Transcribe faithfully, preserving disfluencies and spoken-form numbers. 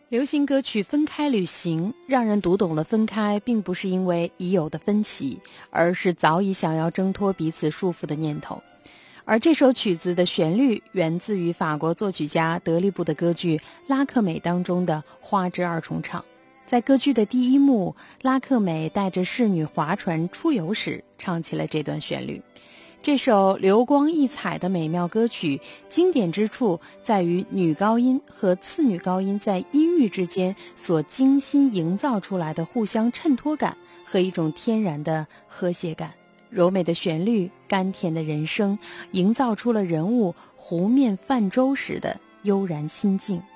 流行歌曲《分开旅行》让人读懂了分开并不是因为已有的分歧，而是早已想要挣脱彼此束缚的念头。而这首曲子的旋律源自于法国作曲家德利布的歌剧《拉克美》当中的花之二重唱。在歌剧的第一幕，拉克美带着侍女划船出游时唱起了这段旋律。这首流光溢彩的美妙歌曲，经典之处在于女高音和次女高音在音域之间所精心营造出来的互相衬托感和一种天然的和谐感。柔美的旋律，甘甜的人声，营造出了人物湖面泛舟时的悠然心境。